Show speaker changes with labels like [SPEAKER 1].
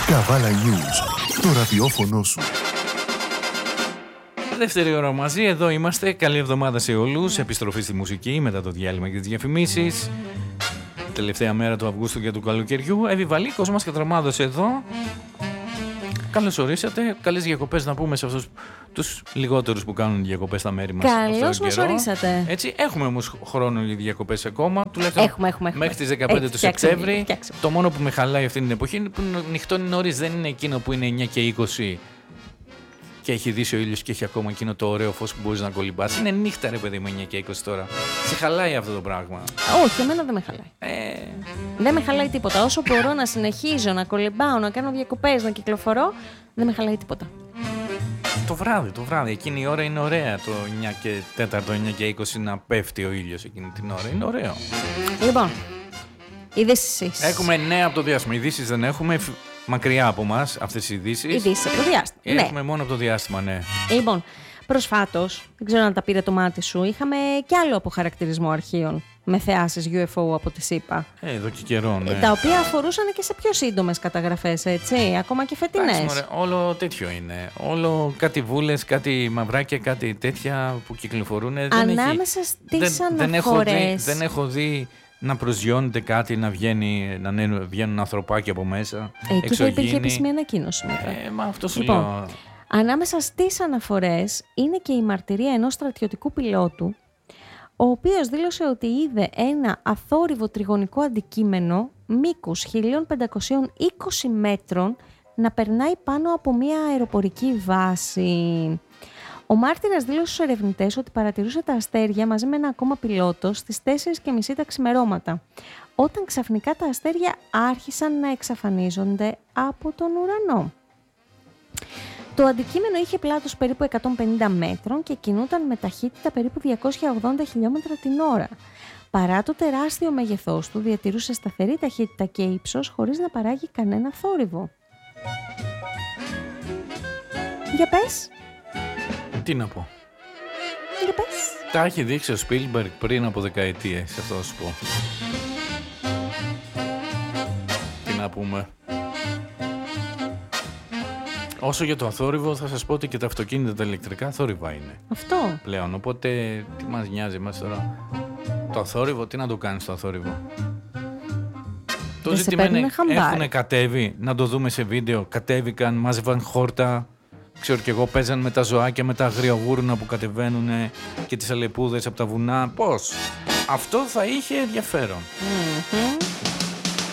[SPEAKER 1] Καβάλα News, το ραδιόφωνο σου.
[SPEAKER 2] Δεύτερη ώρα μαζί, εδώ είμαστε. Καλή εβδομάδα σε όλους. Επιστροφή στη μουσική μετά το διάλειμμα και τις διαφημίσεις. Τελευταία μέρα του Αυγούστου και του καλοκαιριού. Εύη Βαλίκος μας και Τρομάδος εδώ. Καλώς ορίσατε. Καλές διακοπές να πούμε σε αυτούς τους λιγότερους που κάνουν διακοπές στα μέρη μας.
[SPEAKER 3] Καλώς μας ορίσατε.
[SPEAKER 2] Έτσι, έχουμε όμως χρόνο για διακοπές ακόμα. Τουλάχιστον
[SPEAKER 3] έχουμε.
[SPEAKER 2] μέχρι τις 15 του Σεπτέμβρη. Το μόνο που με χαλάει αυτή την εποχή είναι που νυχτώνει νωρίς. Δεν είναι εκείνο που είναι 9 και 20 και έχει δύσει ο ήλιος και έχει ακόμα εκείνο το ωραίο φως που μπορείς να κολυμπάς. Είναι νύχτα, ρε παιδί μου, 9 και 20 τώρα. Σε χαλάει αυτό το πράγμα?
[SPEAKER 3] Όχι, εμένα δεν με χαλάει. Δεν με χαλάει τίποτα. Όσο μπορώ να συνεχίζω να κολυμπάω, να κάνω διακοπές, να κυκλοφορώ, δεν με χαλάει τίποτα.
[SPEAKER 2] Το βράδυ, εκείνη η ώρα είναι ωραία. Το 9 και 4, 9 και 20 να πέφτει ο ήλιος εκείνη την ώρα. Είναι ωραίο.
[SPEAKER 3] Λοιπόν, ειδήσεις.
[SPEAKER 2] Έχουμε νέα από το διάστημα. Ειδήσεις δεν έχουμε. Μακριά από μας αυτές οι ειδήσεις.
[SPEAKER 3] Ειδήσεις από το διάστημα.
[SPEAKER 2] Έχουμε μόνο από το διάστημα, ναι.
[SPEAKER 3] Λοιπόν, προσφάτως, δεν ξέρω αν τα πήρε το μάτι σου, είχαμε κι άλλο αποχαρακτηρισμό αρχείων με θεάσεις UFO από τη ΣΥΠΑ.
[SPEAKER 2] Εδώ και καιρό, ναι.
[SPEAKER 3] Τα οποία αφορούσαν και σε πιο σύντομες καταγραφές, έτσι, ακόμα και φετινές.
[SPEAKER 2] Εντάξει, όλο τέτοιο είναι. Όλο κάτι βούλες, κάτι μαυράκια, κάτι τέτοια που κυκλοφορούν.
[SPEAKER 3] Ανάμεσα στις αναφορές.
[SPEAKER 2] Δεν έχω δει να προσγειώνεται κάτι, να βγαίνουν ανθρωπάκια από μέσα.
[SPEAKER 3] Εκεί θα υπήρχε επίσημη ανακοίνωση μετά.
[SPEAKER 2] Μα αυτό σου λέω.
[SPEAKER 3] Ανάμεσα στις αναφορές είναι και η μαρτυρία ενός στρατιωτικού πιλότου, ο οποίος δήλωσε ότι είδε ένα αθόρυβο τριγωνικό αντικείμενο μήκους 1520 μέτρων να περνάει πάνω από μια αεροπορική βάση. Ο μάρτυρας δήλωσε στους ερευνητές ότι παρατηρούσε τα αστέρια μαζί με ένα ακόμα πιλότο στις 4:30 τα ξημερώματα, όταν ξαφνικά τα αστέρια άρχισαν να εξαφανίζονται από τον ουρανό. Το αντικείμενο είχε πλάτος περίπου 150 μέτρων και κινούταν με ταχύτητα περίπου 280 χιλιόμετρα την ώρα. Παρά το τεράστιο μέγεθός του, διατηρούσε σταθερή ταχύτητα και ύψος χωρίς να παράγει κανένα θόρυβο. Για πες.
[SPEAKER 2] Τι να πω.
[SPEAKER 3] Για πες.
[SPEAKER 2] Τα έχει δείξει ο Σπίλμπεργκ πριν από δεκαετίες, αυτό θα σου πω. Τι να πούμε. Όσο για το αθόρυβο, θα σας πω ότι και τα αυτοκίνητα τα ηλεκτρικά θόρυβα είναι.
[SPEAKER 3] Αυτό.
[SPEAKER 2] Πλέον, οπότε τι μας νοιάζει μας τώρα. Το αθόρυβο, τι να το κάνεις το αθόρυβο. Το ζήτημα είναι, έχουν κατέβει, να το δούμε σε βίντεο, κατέβηκαν, μάζευαν χόρτα, ξέρω κι εγώ, παίζαν με τα ζωάκια, με τα αγριογούρουνα που κατεβαίνουν και τις αλεπούδες από τα βουνά. Πώς? Αυτό θα είχε ενδιαφέρον.